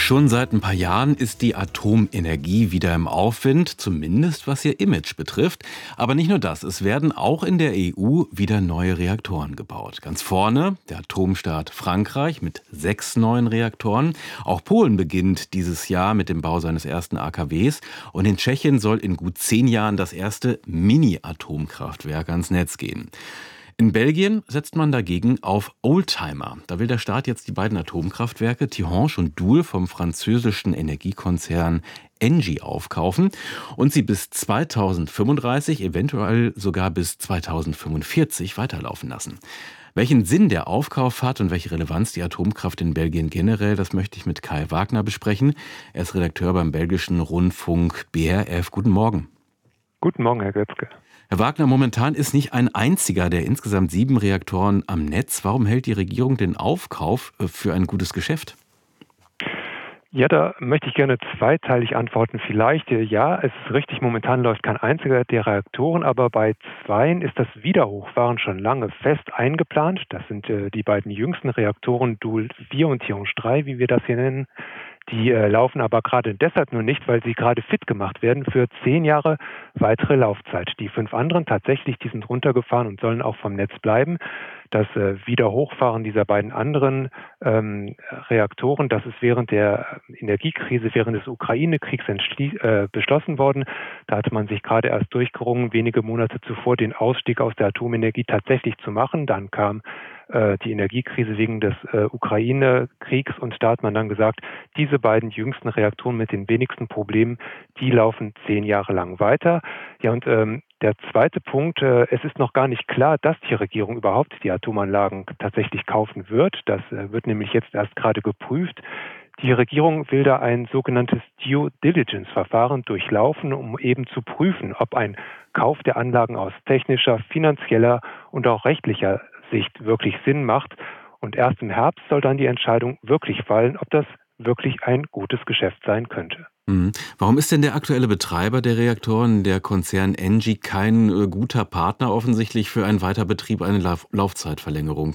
Schon seit ein paar Jahren ist die Atomenergie wieder im Aufwind, zumindest was ihr Image betrifft. Aber nicht nur das, es werden auch in der EU wieder neue Reaktoren gebaut. Ganz vorne der Atomstaat Frankreich mit 6 neuen Reaktoren. Auch Polen beginnt dieses Jahr mit dem Bau seines ersten AKWs. Und in Tschechien soll in gut 10 Jahren das erste Mini-Atomkraftwerk ans Netz gehen. In Belgien setzt man dagegen auf Oldtimer. Da will der Staat jetzt die beiden Atomkraftwerke Tihange und Doel vom französischen Energiekonzern Engie aufkaufen und sie bis 2035, eventuell sogar bis 2045 weiterlaufen lassen. Welchen Sinn der Aufkauf hat und welche Relevanz die Atomkraft in Belgien generell, das möchte ich mit Kai Wagner besprechen. Er ist Redakteur beim belgischen Rundfunk BRF. Guten Morgen. Guten Morgen, Herr Götzke. Herr Wagner, momentan ist nicht ein einziger der insgesamt 7 Reaktoren am Netz. Warum hält die Regierung den Aufkauf für ein gutes Geschäft? Ja, da möchte ich gerne zweiteilig antworten. Vielleicht, ja, es ist richtig, momentan läuft kein einziger der Reaktoren, aber bei 2 ist das Wiederhochfahren schon lange fest eingeplant. Das sind die beiden jüngsten Reaktoren, Doel 4 und Tihange 3, wie wir das hier nennen. Die laufen aber gerade deshalb nur nicht, weil sie gerade fit gemacht werden für 10 Jahre weitere Laufzeit. Die 5 anderen tatsächlich, die sind runtergefahren und sollen auch vom Netz bleiben. Das Wiederhochfahren dieser beiden anderen Reaktoren, das ist während der Energiekrise, während des Ukraine-Kriegs beschlossen worden. Da hatte man sich gerade erst durchgerungen, wenige Monate zuvor den Ausstieg aus der Atomenergie tatsächlich zu machen. Dann kam die Energiekrise wegen des Ukraine-Kriegs und da hat man dann gesagt, diese beiden jüngsten Reaktoren mit den wenigsten Problemen, die laufen 10 Jahre lang weiter. Ja, und der zweite Punkt, es ist noch gar nicht klar, dass die Regierung überhaupt die Atomanlagen tatsächlich kaufen wird. Das wird nämlich jetzt erst gerade geprüft. Die Regierung will da ein sogenanntes Due Diligence-Verfahren durchlaufen, um eben zu prüfen, ob ein Kauf der Anlagen aus technischer, finanzieller und auch rechtlicher Sicht wirklich Sinn macht. Und erst im Herbst soll dann die Entscheidung wirklich fallen, ob das wirklich ein gutes Geschäft sein könnte. Warum ist denn der aktuelle Betreiber der Reaktoren, der Konzern Engie, kein guter Partner offensichtlich für einen Weiterbetrieb, eine Laufzeitverlängerung?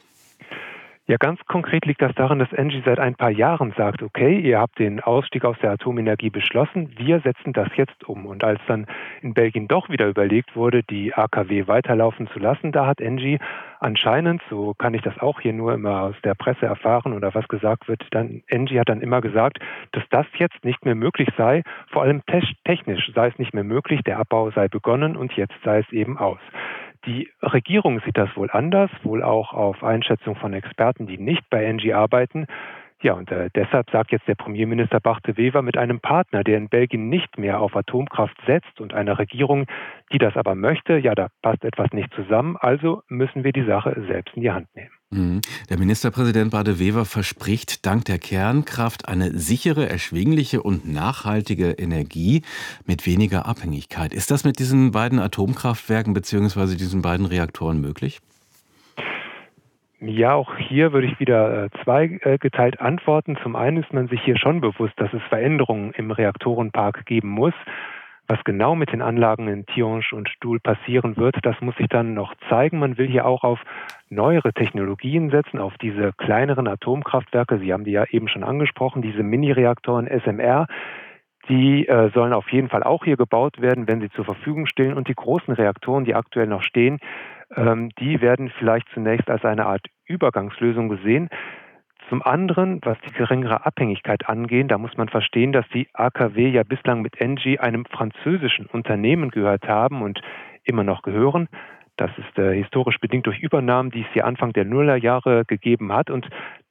Ja, ganz konkret liegt das daran, dass Engie seit ein paar Jahren sagt, okay, ihr habt den Ausstieg aus der Atomenergie beschlossen, wir setzen das jetzt um. Und als dann in Belgien doch wieder überlegt wurde, die AKW weiterlaufen zu lassen, da hat Engie anscheinend, so kann ich das auch hier nur immer aus der Presse erfahren oder was gesagt wird, dann Engie hat dann immer gesagt, dass das jetzt nicht mehr möglich sei, vor allem technisch sei es nicht mehr möglich, der Abbau sei begonnen und jetzt sei es eben aus. Die Regierung sieht das wohl anders, wohl auch auf Einschätzung von Experten, die nicht bei Engie arbeiten. Ja, und deshalb sagt jetzt der Premierminister Bart De Wever mit einem Partner, der in Belgien nicht mehr auf Atomkraft setzt und einer Regierung, die das aber möchte, ja, da passt etwas nicht zusammen, also müssen wir die Sache selbst in die Hand nehmen. Der Ministerpräsident Bart De Wever verspricht dank der Kernkraft eine sichere, erschwingliche und nachhaltige Energie mit weniger Abhängigkeit. Ist das mit diesen beiden Atomkraftwerken bzw. diesen beiden Reaktoren möglich? Ja, auch hier würde ich wieder zweigeteilt antworten. Zum einen ist man sich hier schon bewusst, dass es Veränderungen im Reaktorenpark geben muss. Was genau mit den Anlagen in Tihange und Doel passieren wird, das muss sich dann noch zeigen. Man will hier auch auf neuere Technologien setzen, auf diese kleineren Atomkraftwerke. Sie haben die ja eben schon angesprochen, diese Mini-Reaktoren SMR. Die sollen auf jeden Fall auch hier gebaut werden, wenn sie zur Verfügung stehen. Und die großen Reaktoren, die aktuell noch stehen, die werden vielleicht zunächst als eine Art Übergangslösung gesehen. Zum anderen, was die geringere Abhängigkeit angeht, da muss man verstehen, dass die AKW ja bislang mit Engie, einem französischen Unternehmen, gehört haben und immer noch gehören. Das ist historisch bedingt durch Übernahmen, die es hier Anfang der Nullerjahre gegeben hat. Und